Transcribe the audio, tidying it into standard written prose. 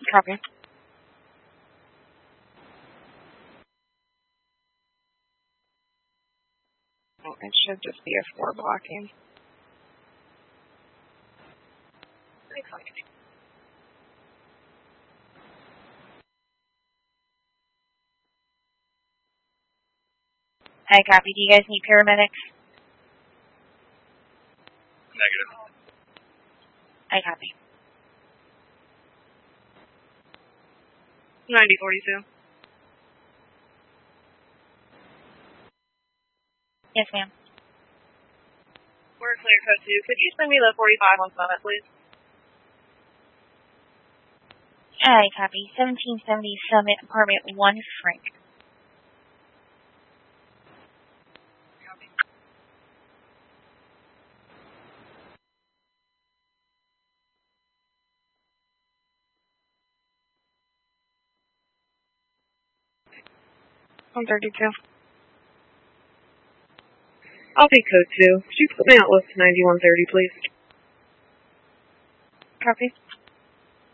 Copy. Oh, it should just be a 4 blocking. Hi, copy. Do you guys need paramedics? Negative. I copy. 9042. Yes, ma'am. We're clear, code 2. Could you send me the 45 on Summit, please? I copy. 1770 Summit, apartment 1, Frank. Copy. On 32. I'll take code 2. Could you put me out with 9130, please? Copy.